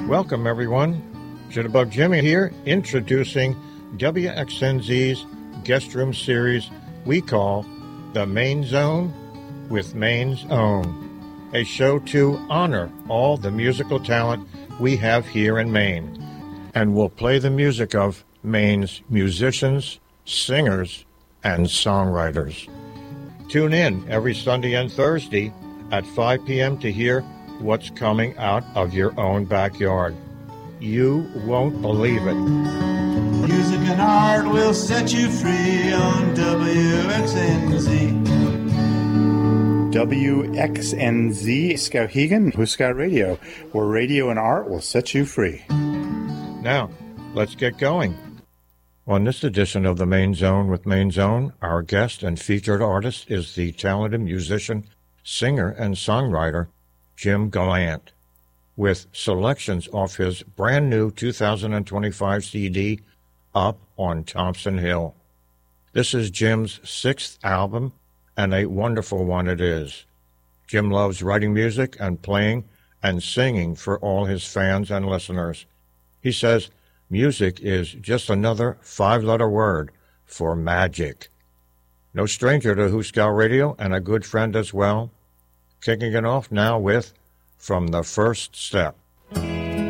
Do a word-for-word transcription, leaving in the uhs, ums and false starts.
Welcome, everyone. Jitterbug Jimmy here, introducing W X N Z's guest room series we call The Main Zone with Maine's Own, a show to honor all the musical talent we have here in Maine. And we'll play the music of Maine's musicians, singers, and songwriters. Tune in every Sunday and Thursday at five p.m. to hear what's coming out of your own backyard. You won't believe it. Music and art will set you free on W X N Z. W X N Z, Skowhegan, Huska Radio, where radio and art will set you free. Now, let's get going. On this edition of the Main Zone with Main Zone, our guest and featured artist is the talented musician, singer, and songwriter Jim Gallant, with selections off his brand new two thousand twenty-five C D, Up on Thompson Hill. This is Jim's sixth album, and a wonderful one it is. Jim loves writing music and playing and singing for all his fans and listeners. He says music is just another five-letter word for magic. No stranger to Huska Radio and a good friend as well. Kicking it off now with From the First Step.